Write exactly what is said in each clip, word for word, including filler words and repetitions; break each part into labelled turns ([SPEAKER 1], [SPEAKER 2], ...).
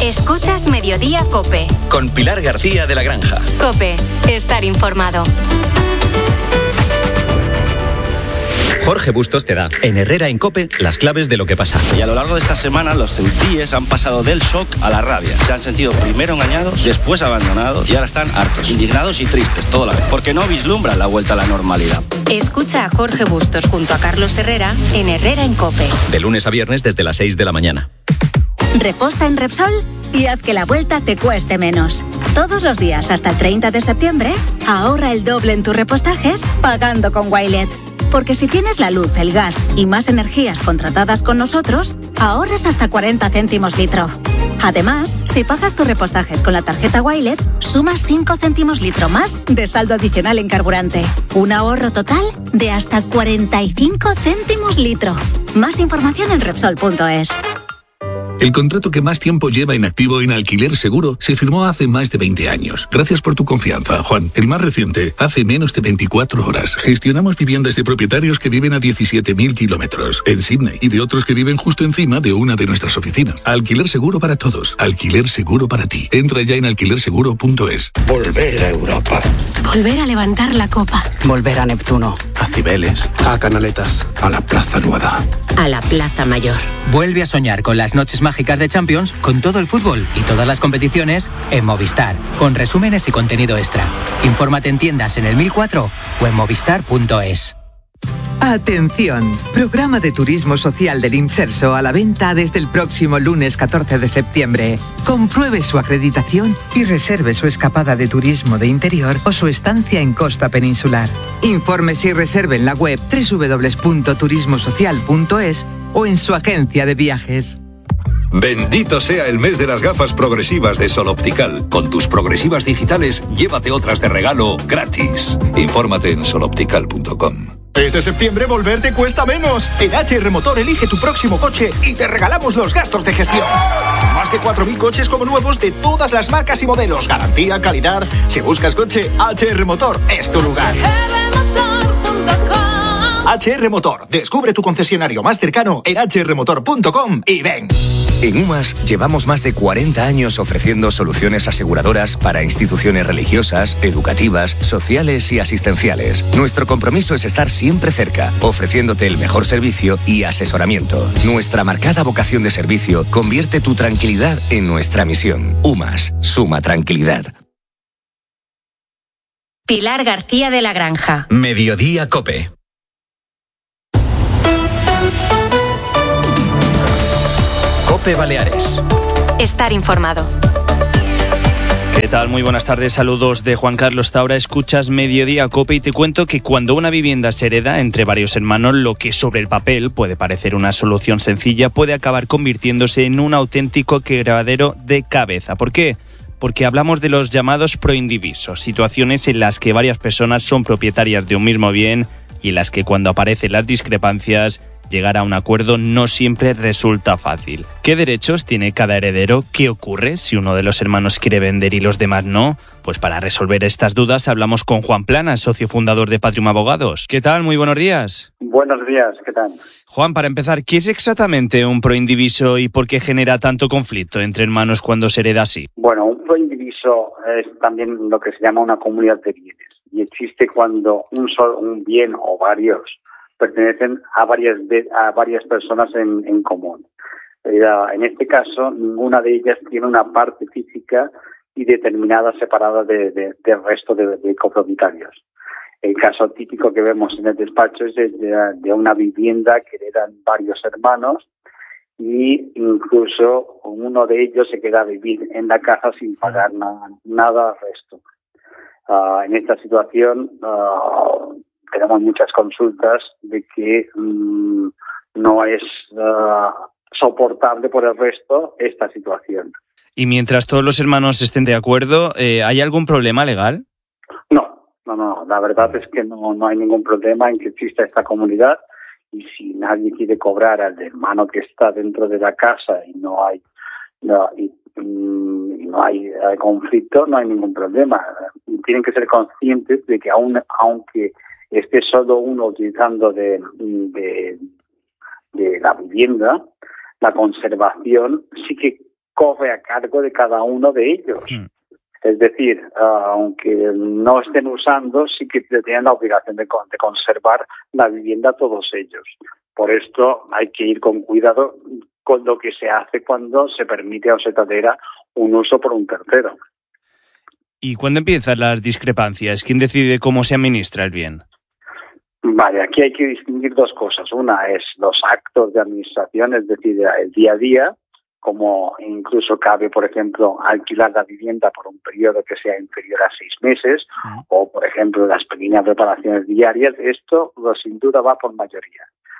[SPEAKER 1] Escuchas Mediodía COPE.
[SPEAKER 2] Con Pilar García de la Granja.
[SPEAKER 1] COPE. Estar informado.
[SPEAKER 2] Jorge Bustos te da, en Herrera en COPE, las claves de lo que pasa.
[SPEAKER 3] Y a lo largo de esta semana, los ceutíes han pasado del shock a la rabia. Se han sentido primero engañados, después abandonados y ahora están hartos, indignados y tristes, todo a la vez. Porque no vislumbran la vuelta a la normalidad.
[SPEAKER 1] Escucha a Jorge Bustos junto a Carlos Herrera en Herrera en COPE.
[SPEAKER 2] De lunes a viernes desde las seis de la mañana.
[SPEAKER 4] Reposta en Repsol y haz que la vuelta te cueste menos. Todos los días hasta el treinta de septiembre, ahorra el doble en tus repostajes pagando con Wilet. Porque si tienes la luz, el gas y más energías contratadas con nosotros, ahorras hasta cuarenta céntimos litro. Además, si pagas tus repostajes con la tarjeta Wilet, sumas cinco céntimos litro más de saldo adicional en carburante. Un ahorro total de hasta cuarenta y cinco céntimos litro. Más información en Repsol punto es.
[SPEAKER 5] El contrato que más tiempo lleva inactivo en Alquiler Seguro se firmó hace más de veinte años. Gracias por tu confianza, Juan. El más reciente, hace menos de veinticuatro horas. Gestionamos viviendas de propietarios que viven a diecisiete mil kilómetros en Sydney y de otros que viven justo encima de una de nuestras oficinas. Alquiler Seguro para todos. Alquiler Seguro para ti. Entra ya en alquiler seguro punto es.
[SPEAKER 6] Volver a Europa.
[SPEAKER 7] Volver a levantar la copa.
[SPEAKER 8] Volver a Neptuno.
[SPEAKER 6] A Cibeles. A Canaletas. A la Plaza Nueva.
[SPEAKER 9] A la Plaza Mayor.
[SPEAKER 10] Vuelve a soñar con las noches mágicas de Champions, con todo el fútbol y todas las competiciones en Movistar, con resúmenes y contenido extra. Infórmate en tiendas en el mil cuatro o en movistar punto es.
[SPEAKER 11] Atención, programa de turismo social del Imserso a la venta desde el próximo lunes catorce de septiembre. Compruebe su acreditación y reserve su escapada de turismo de interior o su estancia en costa peninsular. Infórmese y reserve en la web doble u doble u doble u punto turismo social punto es o en su agencia de viajes.
[SPEAKER 12] Bendito sea el mes de las gafas progresivas de Sol Optical. Con tus progresivas digitales, llévate otras de regalo gratis. Infórmate en sol optical punto com.
[SPEAKER 13] Este septiembre volver te cuesta menos. En H R Motor elige tu próximo coche y te regalamos los gastos de gestión. Más de cuatro mil coches como nuevos de todas las marcas y modelos. Garantía, calidad. Si buscas coche, H R Motor es tu lugar. H R Motor. Descubre tu concesionario más cercano en hache erre motor punto com y ven.
[SPEAKER 14] En UMAS llevamos más de cuarenta años ofreciendo soluciones aseguradoras para instituciones religiosas, educativas, sociales y asistenciales. Nuestro compromiso es estar siempre cerca, ofreciéndote el mejor servicio y asesoramiento. Nuestra marcada vocación de servicio convierte tu tranquilidad en nuestra misión. UMAS, suma tranquilidad.
[SPEAKER 1] Pilar García de la Granja.
[SPEAKER 2] Mediodía COPE. COPE Baleares.
[SPEAKER 1] Estar informado.
[SPEAKER 15] ¿Qué tal? Muy buenas tardes, saludos de Juan Carlos Taura. Escuchas Mediodía COPE y te cuento que cuando una vivienda se hereda entre varios hermanos, lo que sobre el papel puede parecer una solución sencilla puede acabar convirtiéndose en un auténtico quebradero de cabeza. ¿Por qué? Porque hablamos de los llamados proindivisos, situaciones en las que varias personas son propietarias de un mismo bien y en las que cuando aparecen las discrepancias, llegar a un acuerdo no siempre resulta fácil. ¿Qué derechos tiene cada heredero? ¿Qué ocurre si uno de los hermanos quiere vender y los demás no? Pues para resolver estas dudas hablamos con Juan Plana, socio fundador de Patrium Abogados. ¿Qué tal? Muy buenos días.
[SPEAKER 16] Buenos días, ¿qué tal?
[SPEAKER 15] Juan, para empezar, ¿qué es exactamente un proindiviso y por qué genera tanto conflicto entre hermanos cuando se hereda así?
[SPEAKER 16] Bueno, un proindiviso es también lo que se llama una comunidad de bienes y existe cuando un solo un bien o varios pertenecen a varias a varias personas en, en común. En este caso, ninguna de ellas tiene una parte física y determinada separada de, de, del resto de, de copropietarios. El caso típico que vemos en el despacho es de, de, de una vivienda que heredan varios hermanos y incluso uno de ellos se queda a vivir en la casa sin pagar na, nada al resto. Uh, en esta situación, uh, tenemos muchas consultas de que mmm, no es uh, soportable por el resto esta situación.
[SPEAKER 15] Y mientras todos los hermanos estén de acuerdo, eh, ¿hay algún problema legal?
[SPEAKER 16] No, no, no. La verdad es que no, no hay ningún problema en que exista esta comunidad y si nadie quiere cobrar al hermano que está dentro de la casa y no hay no, y, y no hay, hay conflicto, no hay ningún problema. Y tienen que ser conscientes de que aun, aunque esté solo uno utilizando de, de, de la vivienda, la conservación sí que corre a cargo de cada uno de ellos. Mm. Es decir, uh, aunque no estén usando, sí que tienen la obligación de, de conservar la vivienda todos ellos. Por esto hay que ir con cuidado con lo que se hace cuando se permite a Osetadera un uso por un tercero.
[SPEAKER 15] ¿Y cuándo empiezan las discrepancias? ¿Quién decide cómo se administra el bien?
[SPEAKER 16] Vale, aquí hay que distinguir dos cosas. Una es los actos de administración, es decir, el día a día, como incluso cabe, por ejemplo, alquilar la vivienda por un periodo que sea inferior a seis meses, uh-huh. o, por ejemplo, las pequeñas reparaciones diarias. Esto, sin duda, va por mayoría.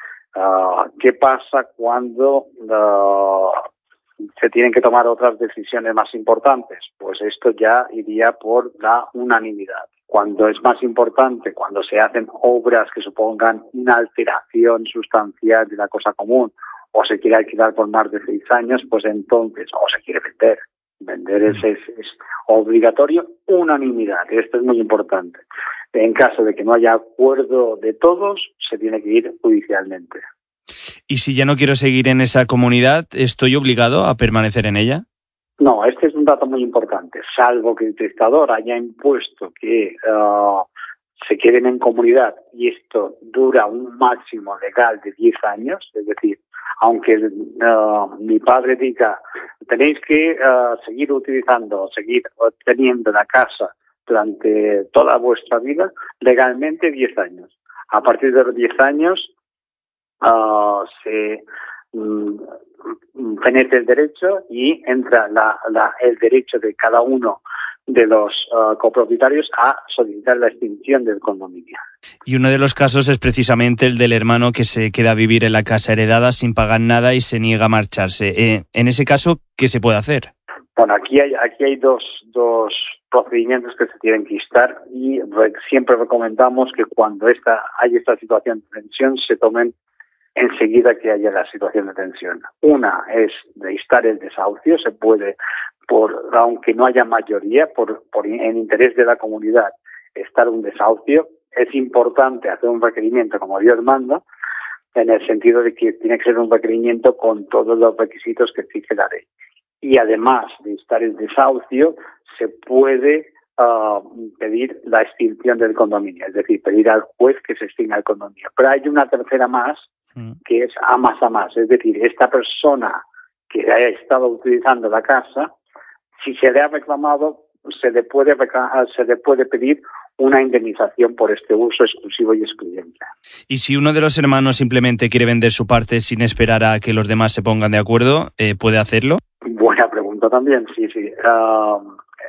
[SPEAKER 16] Uh, ¿Qué pasa cuando uh, se tienen que tomar otras decisiones más importantes? Pues esto ya iría por la unanimidad. Cuando es más importante, cuando se hacen obras que supongan una alteración sustancial de la cosa común, o se quiere alquilar por más de seis años, pues entonces, o se quiere vender. Vender es, es, es obligatorio, unanimidad. Esto es muy importante. En caso de que no haya acuerdo de todos, se tiene que ir judicialmente.
[SPEAKER 15] ¿Y si ya no quiero seguir en esa comunidad, estoy obligado a permanecer en ella?
[SPEAKER 16] No, este es un dato muy importante. Salvo que el testador haya impuesto que uh, se queden en comunidad y esto dura un máximo legal de diez años, es decir, aunque uh, mi padre diga, tenéis que uh, seguir utilizando, seguir teniendo la casa durante toda vuestra vida, legalmente diez años. A partir de los diez años uh, se um, penetra el derecho y entra la, la, el derecho de cada uno de los uh, copropietarios a solicitar la extinción del condominio.
[SPEAKER 15] Y uno de los casos es precisamente el del hermano que se queda a vivir en la casa heredada sin pagar nada y se niega a marcharse. Eh, en ese caso, ¿qué se puede hacer?
[SPEAKER 16] Bueno, aquí hay aquí hay dos dos procedimientos que se tienen que instar y re, siempre recomendamos que cuando esta hay esta situación de tensión se tomen enseguida que haya la situación de tensión. Una es de instar el desahucio, se puede, por aunque no haya mayoría, por, por en interés de la comunidad, estar un desahucio. Es importante hacer un requerimiento como Dios manda, en el sentido de que tiene que ser un requerimiento con todos los requisitos que exige la ley. Y además de instar el desahucio, se puede uh, pedir la extinción del condominio, es decir, pedir al juez que se extinga el condominio. Pero hay una tercera más, que es a más a más, es decir, esta persona que haya estado utilizando la casa, si se le ha reclamado, se le puede reclamar, se le puede pedir una indemnización por este uso exclusivo y excluyente.
[SPEAKER 15] ¿Y si uno de los hermanos simplemente quiere vender su parte sin esperar a que los demás se pongan de acuerdo, eh, puede hacerlo?
[SPEAKER 16] Buena pregunta también, sí, sí. Uh,